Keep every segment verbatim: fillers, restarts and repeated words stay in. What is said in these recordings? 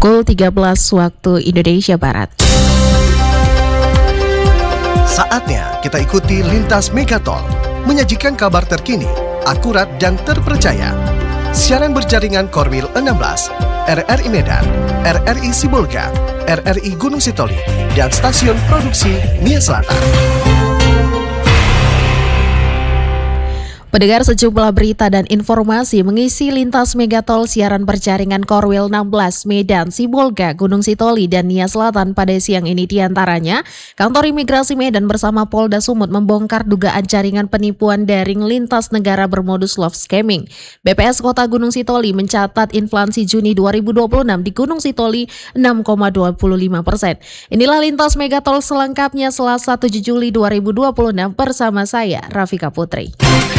Pukul tiga belas waktu Indonesia Barat. Saatnya kita ikuti Lintas Megatol, menyajikan kabar terkini, akurat dan terpercaya. Siaran berjaringan Korwil enam belas, R R I Medan, R R I Sibolga, R R I Gunung Sitoli, dan stasiun produksi Nia Selatan. Pendengar, sejumlah berita dan informasi mengisi Lintas Megatol siaran berjaringan Korwil enam belas Medan, Sibolga, Gunung Sitoli, dan Nia Selatan pada siang ini. Diantaranya, Kantor Imigrasi Medan bersama Polda Sumut membongkar dugaan jaringan penipuan daring lintas negara bermodus love scamming. B P S Kota Gunung Sitoli mencatat inflasi Juni dua ribu dua puluh enam di Gunung Sitoli enam koma dua puluh lima persen. Inilah Lintas Megatol selengkapnya Selasa tujuh Juli dua ribu dua puluh enam bersama saya, Rafika Putri.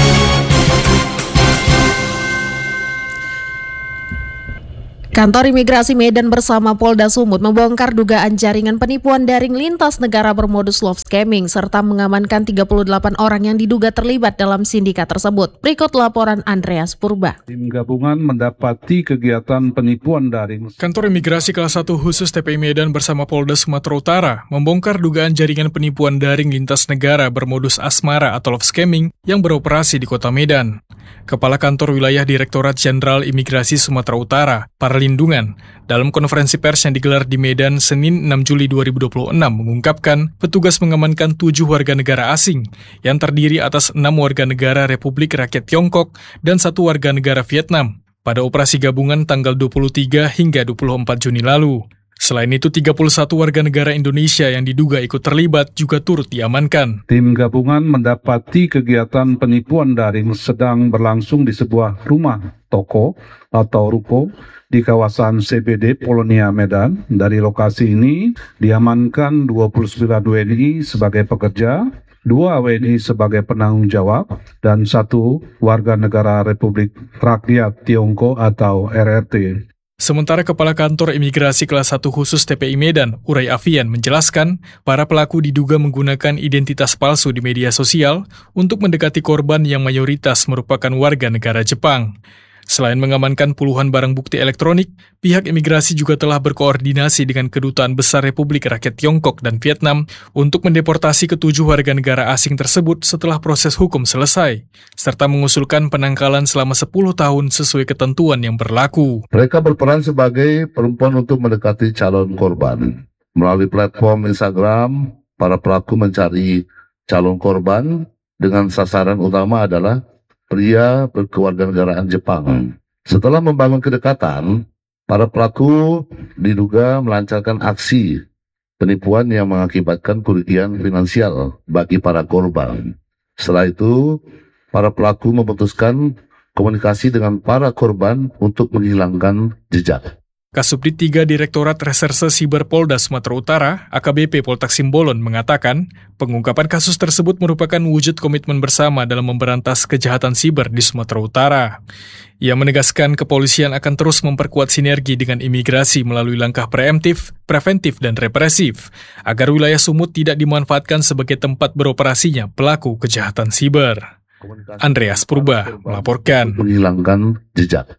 Kantor Imigrasi Medan bersama Polda Sumut membongkar dugaan jaringan penipuan daring lintas negara bermodus love scamming serta mengamankan tiga puluh delapan orang yang diduga terlibat dalam sindikat tersebut. Berikut laporan Andreas Purba. Tim gabungan mendapati kegiatan penipuan daring. Kantor Imigrasi Kelas satu khusus T P I Medan bersama Polda Sumatera Utara membongkar dugaan jaringan penipuan daring lintas negara bermodus asmara atau love scamming yang beroperasi di Kota Medan. Kepala Kantor Wilayah Direktorat Jenderal Imigrasi Sumatera Utara, Perlindungan, dalam konferensi pers yang digelar di Medan Senin enam Juli dua ribu dua puluh enam mengungkapkan petugas mengamankan tujuh warga negara asing yang terdiri atas enam warga negara Republik Rakyat Tiongkok dan satu warga negara Vietnam pada operasi gabungan tanggal dua puluh tiga hingga dua puluh empat Juni lalu. Selain itu, tiga puluh satu warga negara Indonesia yang diduga ikut terlibat juga turut diamankan. Tim gabungan mendapati kegiatan penipuan daring sedang berlangsung di sebuah rumah toko atau ruko di kawasan C B D Polonia Medan. Dari lokasi ini diamankan dua puluh sembilan W N I sebagai pekerja, dua W N I sebagai penanggung jawab, dan satu warga negara Republik Rakyat Tiongkok atau R R T. Sementara Kepala Kantor Imigrasi Kelas satu khusus T P I Medan, Uray Afian, menjelaskan para pelaku diduga menggunakan identitas palsu di media sosial untuk mendekati korban yang mayoritas merupakan warga negara Jepang. Selain mengamankan puluhan barang bukti elektronik, pihak imigrasi juga telah berkoordinasi dengan Kedutaan Besar Republik Rakyat Tiongkok dan Vietnam untuk mendeportasi ketujuh warga negara asing tersebut setelah proses hukum selesai, serta mengusulkan penangkalan selama sepuluh tahun sesuai ketentuan yang berlaku. Mereka berperan sebagai perempuan untuk mendekati calon korban. Melalui platform Instagram, para pelaku mencari calon korban dengan sasaran utama adalah pria berkewarganegaraan Jepang. Setelah membangun kedekatan, para pelaku diduga melancarkan aksi penipuan yang mengakibatkan kerugian finansial bagi para korban. Setelah itu, para pelaku memutuskan komunikasi dengan para korban untuk menghilangkan jejak. Kasubdit tiga Direktorat Reserse Siber Polda Sumatera Utara, A K B P Poltak Simbolon, mengatakan pengungkapan kasus tersebut merupakan wujud komitmen bersama dalam memberantas kejahatan siber di Sumatera Utara. Ia menegaskan kepolisian akan terus memperkuat sinergi dengan imigrasi melalui langkah preemptif, preventif, dan represif, agar wilayah Sumut tidak dimanfaatkan sebagai tempat beroperasinya pelaku kejahatan siber. Andreas Purba melaporkan. Menghilangkan jejak.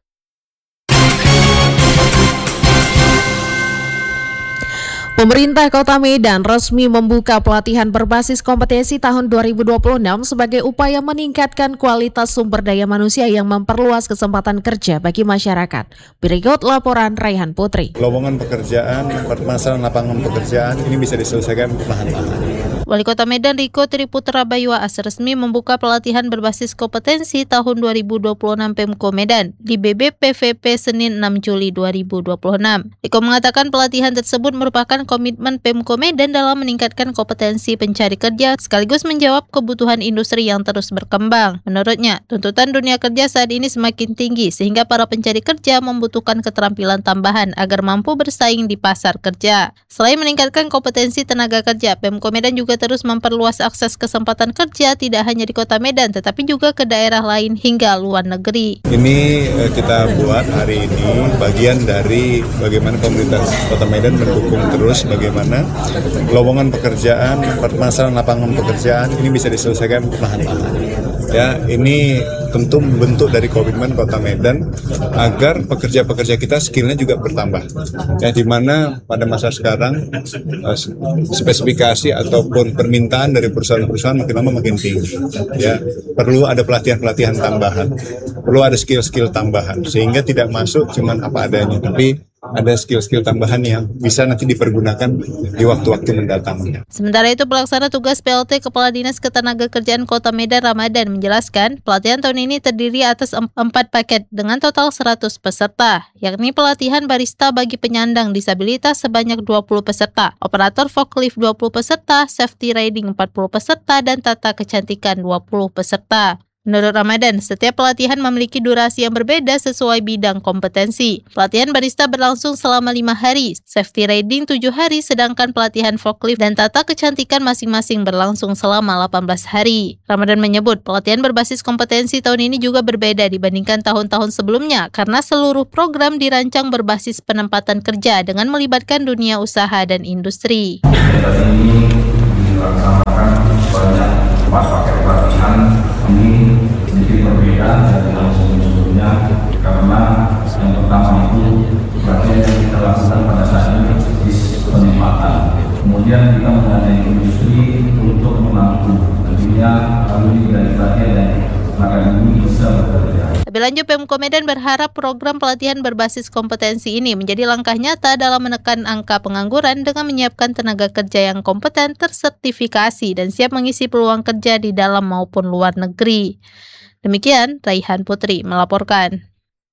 Pemerintah Kota Medan resmi membuka pelatihan berbasis kompetensi tahun dua ribu dua puluh enam sebagai upaya meningkatkan kualitas sumber daya manusia yang memperluas kesempatan kerja bagi masyarakat. Berikut laporan Raihan Putri. Lowongan pekerjaan, permasalahan lapangan pekerjaan ini bisa diselesaikan perlahan-lahan. Wali Kota Medan Riko Triputra Bayuas resmi membuka pelatihan berbasis kompetensi tahun dua ribu dua puluh enam Pemko Medan di B B P V P Senin enam Juli dua ribu dua puluh enam. Riko mengatakan pelatihan tersebut merupakan komitmen Pemko Medan dalam meningkatkan kompetensi pencari kerja sekaligus menjawab kebutuhan industri yang terus berkembang. Menurutnya, tuntutan dunia kerja saat ini semakin tinggi sehingga para pencari kerja membutuhkan keterampilan tambahan agar mampu bersaing di pasar kerja. Selain meningkatkan kompetensi tenaga kerja, Pemko Medan juga terus memperluas akses kesempatan kerja tidak hanya di Kota Medan tetapi juga ke daerah lain hingga luar negeri. Ini eh, kita buat hari ini bagian dari bagaimana pemerintah Kota Medan mendukung terus bagaimana lowongan pekerjaan, permasalahan lapangan pekerjaan ini bisa diselesaikan perlahan-lahan. Ya, ini tentu bentuk dari komitmen Kota Medan agar pekerja-pekerja kita skillnya juga bertambah. Ya, di mana pada masa sekarang uh, spesifikasi ataupun permintaan dari perusahaan-perusahaan makin lama makin tinggi. Ya, perlu ada pelatihan-pelatihan tambahan, perlu ada skill-skill tambahan, sehingga tidak masuk cuman apa adanya, tapi ada skill-skill tambahan yang bisa nanti dipergunakan di waktu-waktu mendatang. Sementara itu, pelaksana tugas P L T Kepala Dinas Ketenagakerjaan Kota Medan Ramadan menjelaskan, pelatihan tahun ini terdiri atas empat paket dengan total seratus peserta, yakni pelatihan barista bagi penyandang disabilitas sebanyak dua puluh peserta, operator forklift dua puluh peserta, safety riding empat puluh peserta, dan tata kecantikan dua puluh peserta. Menurut Ramadan, setiap pelatihan memiliki durasi yang berbeda sesuai bidang kompetensi. Pelatihan barista berlangsung selama lima hari, safety riding tujuh hari, sedangkan pelatihan forklift dan tata kecantikan masing-masing berlangsung selama delapan belas hari. Ramadan menyebut, pelatihan berbasis kompetensi tahun ini juga berbeda dibandingkan tahun-tahun sebelumnya karena seluruh program dirancang berbasis penempatan kerja dengan melibatkan dunia usaha dan industri. Kegiatan ini dilaksanakan sebanyak empat paket pelatihan. Ini sedikit berbeda dari yang sebelum-sebelumnya karena yang pertama itu pelatihan yang kita lakukan pada saat ini penempatan. Kemudian kita mengadai industri untuk mengaku tentunya lalu dari pelatihan dan maka ini bisa bekerja. Lebih lanjut, Pemko Medan berharap program pelatihan berbasis kompetensi ini menjadi langkah nyata dalam menekan angka pengangguran dengan menyiapkan tenaga kerja yang kompeten, tersertifikasi, dan siap mengisi peluang kerja di dalam maupun luar negeri. Demikian, Raihan Putri melaporkan.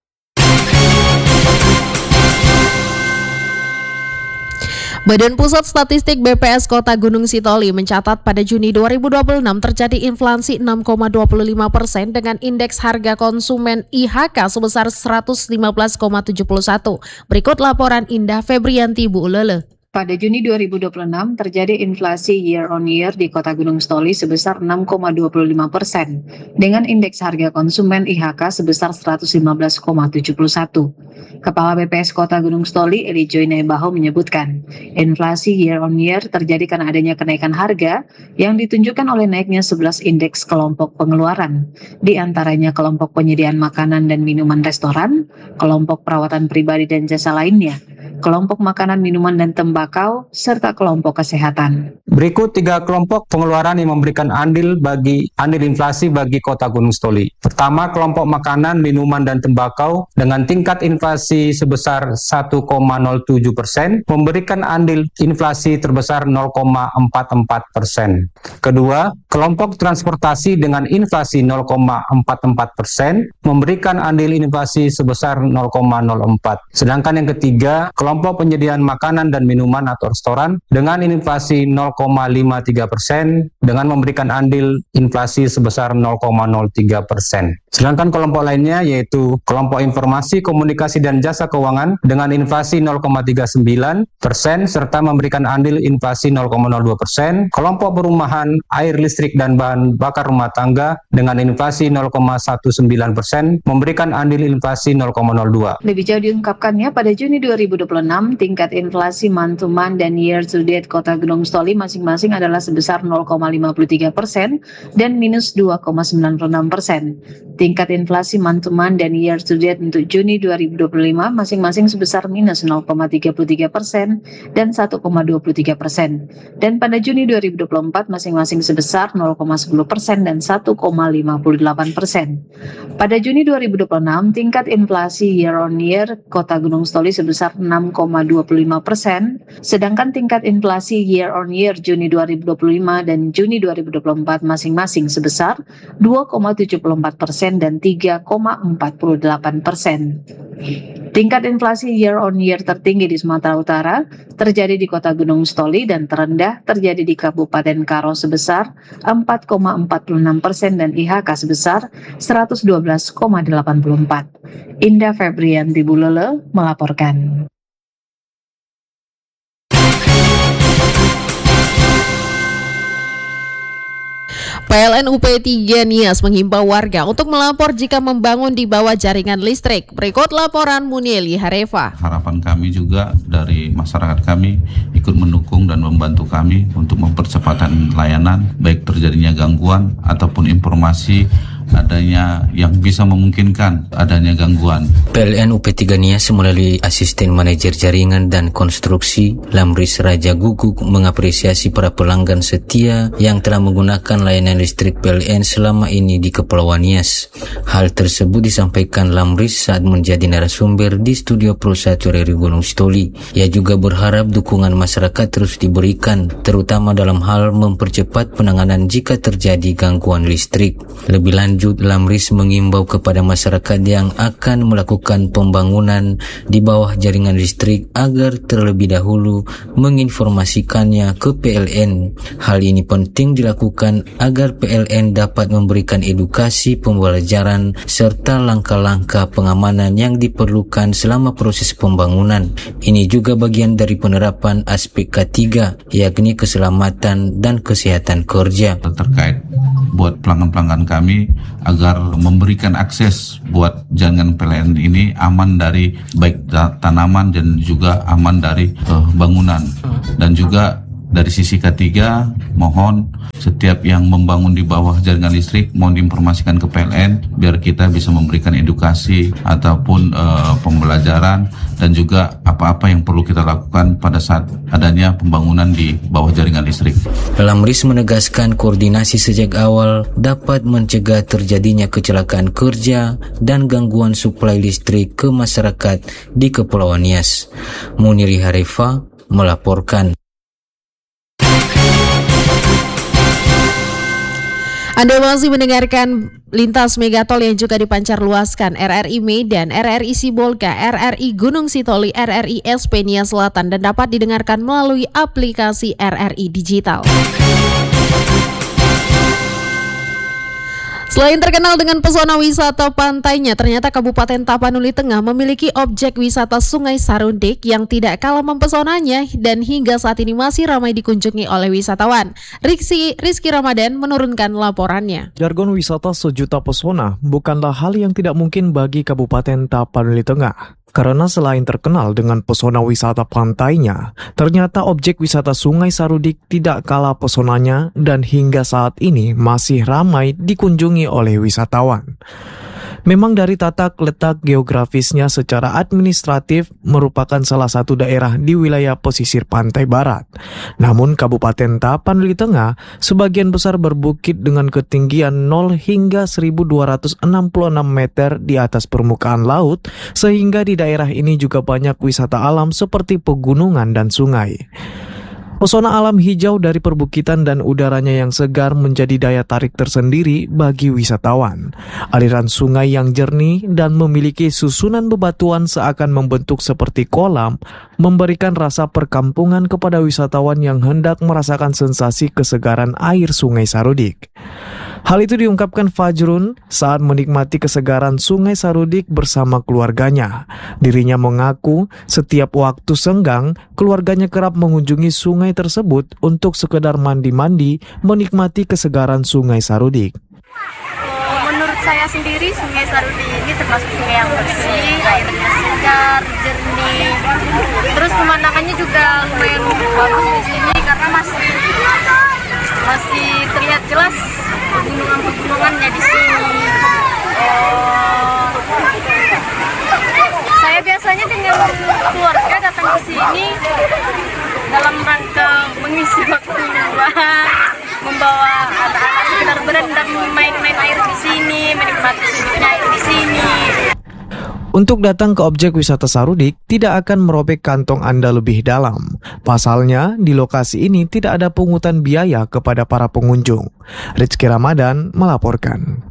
Badan Pusat Statistik B P S Kota Gunung Sitoli mencatat pada Juni dua ribu dua puluh enam terjadi inflasi enam koma dua puluh lima persen dengan indeks harga konsumen I H K sebesar seratus lima belas koma tujuh puluh satu. Berikut laporan Indah Febrianti Bu Ulele. Pada Juni dua ribu dua puluh enam terjadi inflasi year on year di Kota Gunung Sitoli sebesar enam koma dua puluh lima persen dengan indeks harga konsumen I H K sebesar seratus lima belas koma tujuh puluh satu. Kepala B P S Kota Gunung Sitoli Eli Joy Naibaho menyebutkan, inflasi year on year terjadi karena adanya kenaikan harga yang ditunjukkan oleh naiknya sebelas indeks kelompok pengeluaran, di antaranya kelompok penyediaan makanan dan minuman restoran, kelompok perawatan pribadi dan jasa lainnya, kelompok makanan, minuman, dan tembakau, serta kelompok kesehatan. Berikut tiga kelompok pengeluaran yang memberikan andil bagi andil inflasi bagi Kota Gunung Sitoli. Pertama, kelompok makanan, minuman, dan tembakau dengan tingkat inflasi sebesar satu koma nol tujuh persen memberikan andil inflasi terbesar nol koma empat empat persen. Kedua, kelompok transportasi dengan inflasi nol koma empat empat persen memberikan andil inflasi sebesar nol koma nol empat. Sedangkan yang ketiga, kelompok penyediaan makanan dan minuman atau restoran dengan inflasi nol koma lima tiga persen dengan memberikan andil inflasi sebesar nol koma nol tiga persen. Sedangkan kelompok lainnya yaitu kelompok informasi, komunikasi, dan jasa keuangan dengan inflasi nol koma tiga sembilan persen serta memberikan andil inflasi nol koma nol dua persen, kelompok perumahan, air, listrik, dan bahan bakar rumah tangga dengan inflasi nol koma satu sembilan persen memberikan andil inflasi nol koma nol dua. Lebih jauh diungkapkannya, pada Juni dua ribu dua puluh enam, tingkat inflasi month to month dan year to date Kota Gunung Sitoli masing-masing adalah sebesar nol koma lima tiga persen dan minus dua koma sembilan enam persen. Tingkat inflasi month to month dan year to date untuk Juni dua ribu dua puluh lima masing-masing sebesar minus nol koma tiga tiga persen dan satu koma dua tiga persen. Dan pada Juni dua ribu dua puluh empat masing-masing sebesar nol koma sepuluh persen dan satu koma lima delapan persen. Pada Juni dua ribu dua puluh enam, tingkat inflasi year on year Kota Gunung Sitoli sebesar enam koma dua lima persen, sedangkan tingkat inflasi year on year Juni dua ribu dua puluh lima dan Juni dua ribu dua puluh empat masing-masing sebesar dua koma tujuh empat persen dan tiga koma empat delapan persen. Tingkat inflasi year on year tertinggi di Sumatera Utara terjadi di Kota Gunung Sitoli dan terendah terjadi di Kabupaten Karo sebesar empat koma empat enam persen dan I H K sebesar seratus dua belas koma delapan empat. Indah Febrianti Bulele melaporkan. P L N U P tiga Nias menghimbau warga untuk melapor jika membangun di bawah jaringan listrik. Berikut laporan Munieli Hareva. Harapan kami juga dari masyarakat kami ikut mendukung dan membantu kami untuk mempercepatkan layanan, baik terjadinya gangguan ataupun informasi adanya yang bisa memungkinkan adanya gangguan. P L N U P tiga Nias melalui Asisten Manajer Jaringan dan Konstruksi Lamris Raja Guguk mengapresiasi para pelanggan setia yang telah menggunakan layanan listrik P L N selama ini di Kepulauan Nias. Hal tersebut disampaikan Lamris saat menjadi narasumber di studio Pro satu R R I Gunung Sitoli. Ia juga berharap dukungan masyarakat terus diberikan, terutama dalam hal mempercepat penanganan jika terjadi gangguan listrik. Lebih lanjut, Lamris mengimbau kepada masyarakat yang akan melakukan pembangunan di bawah jaringan listrik agar terlebih dahulu menginformasikannya ke P L N. Hal ini penting dilakukan agar P L N dapat memberikan edukasi pembelajaran serta langkah-langkah pengamanan yang diperlukan selama proses pembangunan. Ini juga bagian dari penerapan aspek K tiga, yakni keselamatan dan kesehatan kerja. Terkait buat pelanggan-pelanggan kami agar memberikan akses buat jaringan P L N ini aman dari baik tanaman dan juga aman dari uh, bangunan. Dan juga dari sisi K tiga, mohon setiap yang membangun di bawah jaringan listrik mohon diinformasikan ke P L N biar kita bisa memberikan edukasi ataupun uh, pembelajaran dan juga apa-apa yang perlu kita lakukan pada saat adanya pembangunan di bawah jaringan listrik. Lamris menegaskan koordinasi sejak awal dapat mencegah terjadinya kecelakaan kerja dan gangguan suplai listrik ke masyarakat di Kepulauan Nias. Muniri Harifa melaporkan. Anda masih mendengarkan Lintas Megatol yang juga dipancar luaskan R R I Medan, R R I Sibolga, R R I Gunung Sitoli, R R I S P Nia Selatan dan dapat didengarkan melalui aplikasi R R I Digital. Selain terkenal dengan pesona wisata pantainya, ternyata Kabupaten Tapanuli Tengah memiliki objek wisata Sungai Sarundik yang tidak kalah mempesonanya dan hingga saat ini masih ramai dikunjungi oleh wisatawan. Rizky, Rizky Ramadan menurunkan laporannya. Jargon wisata sejuta pesona bukanlah hal yang tidak mungkin bagi Kabupaten Tapanuli Tengah. Karena selain terkenal dengan pesona wisata pantainya, ternyata objek wisata Sungai Sarundik tidak kalah pesonanya dan hingga saat ini masih ramai dikunjungi oleh wisatawan. Memang dari tata letak geografisnya secara administratif merupakan salah satu daerah di wilayah pesisir pantai barat. Namun Kabupaten Tapanuli Tengah sebagian besar berbukit dengan ketinggian nol hingga seribu dua ratus enam puluh enam meter di atas permukaan laut, sehingga di daerah ini juga banyak wisata alam seperti pegunungan dan sungai. Pesona alam hijau dari perbukitan dan udaranya yang segar menjadi daya tarik tersendiri bagi wisatawan. Aliran sungai yang jernih dan memiliki susunan bebatuan seakan membentuk seperti kolam, memberikan rasa perkampungan kepada wisatawan yang hendak merasakan sensasi kesegaran air Sungai Sarundik. Hal itu diungkapkan Fajrun saat menikmati kesegaran Sungai Sarundik bersama keluarganya. Dirinya mengaku setiap waktu senggang, keluarganya kerap mengunjungi sungai tersebut untuk sekedar mandi-mandi, menikmati kesegaran Sungai Sarundik. Menurut saya sendiri, Sungai Sarundik ini termasuk sungai yang bersih, airnya segar, jernih. Terus pemandangannya juga lumayan bagus di sini karena masih masih terlihat jelas pegunungan-pegunungannya di sini. Oh, saya biasanya dengan keluarga datang ke sini dalam rangka mengisi waktu luang, membawa anak-anak sekedar berendam, main-main air di sini, menikmati sejuknya air di sini. Untuk datang ke objek wisata Sarundik tidak akan merobek kantong Anda lebih dalam. Pasalnya, di lokasi ini tidak ada pungutan biaya kepada para pengunjung. Rizky Ramadan melaporkan.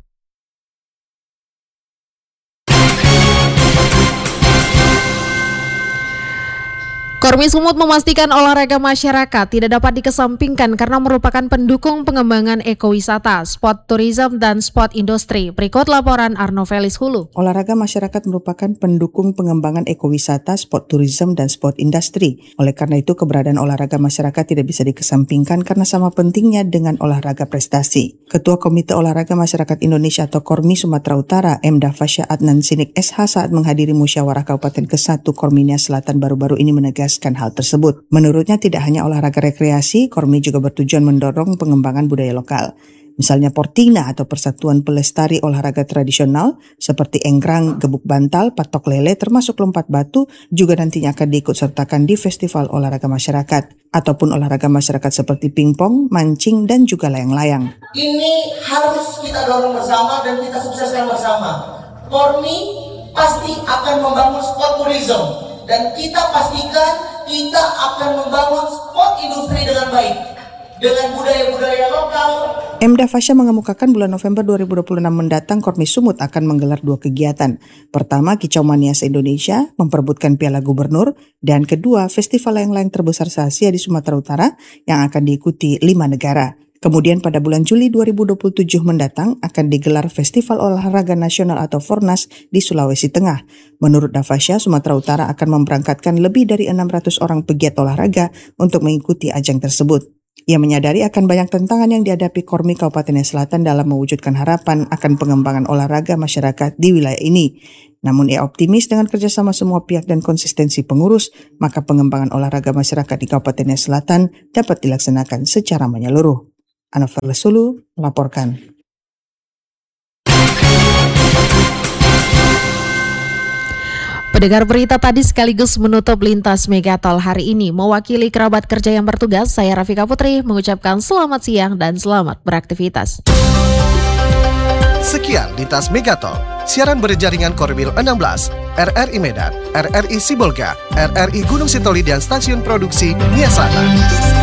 Kormi Sumut memastikan olahraga masyarakat tidak dapat dikesampingkan karena merupakan pendukung pengembangan ekowisata, sport tourism, dan sport industri. Berikut laporan Arno Felis Hulu. Olahraga masyarakat merupakan pendukung pengembangan ekowisata, sport tourism, dan sport industri. Oleh karena itu, keberadaan olahraga masyarakat tidak bisa dikesampingkan karena sama pentingnya dengan olahraga prestasi. Ketua Komite Olahraga Masyarakat Indonesia atau Kormi Sumatera Utara, M. Dafasya Adnan Sinik S H saat menghadiri musyawarah Kabupaten ke satu Kormi Nia Selatan baru-baru ini menegaskan hal tersebut. Menurutnya tidak hanya olahraga rekreasi, Kormi juga bertujuan mendorong pengembangan budaya lokal. Misalnya Portina atau Persatuan Pelestari Olahraga Tradisional seperti enggrang, gebuk bantal, patok lele termasuk lompat batu juga nantinya akan diikutsertakan di Festival Olahraga Masyarakat ataupun olahraga masyarakat seperti pingpong, mancing dan juga layang-layang. Ini harus kita dorong bersama dan kita sukseskan bersama. Kormi pasti akan membangun sport tourism dan kita pastikan kita akan membangun sport industri dengan baik dengan budaya-budaya lokal. Emda Fasya mengemukakan bulan November dua ribu dua puluh enam mendatang Kormi Sumut akan menggelar dua kegiatan. Pertama, Kicau Mania se-Indonesia memperebutkan Piala Gubernur, dan kedua, festival layang-layang terbesar se-Asia di Sumatera Utara yang akan diikuti lima negara. Kemudian pada bulan Juli dua ribu dua puluh tujuh mendatang akan digelar Festival Olahraga Nasional atau Fornas di Sulawesi Tengah. Menurut Dafasya, Sumatera Utara akan memberangkatkan lebih dari enam ratus orang pegiat olahraga untuk mengikuti ajang tersebut. Ia menyadari akan banyak tantangan yang dihadapi Kormi Kabupaten Selatan dalam mewujudkan harapan akan pengembangan olahraga masyarakat di wilayah ini. Namun ia optimis dengan kerjasama semua pihak dan konsistensi pengurus, maka pengembangan olahraga masyarakat di Kabupaten Selatan dapat dilaksanakan secara menyeluruh. Anwar Lesulu melaporkan. Pendengar berita tadi sekaligus menutup Lintas Megatol hari ini. Mewakili kerabat kerja yang bertugas, saya Rafika Putri mengucapkan selamat siang dan selamat beraktivitas. Sekian Lintas Megatol, siaran berjaringan Korwil enam belas, R R I Medan, R R I Sibolga, R R I Gunung Sitoli dan Stasiun Produksi Nia Selatan.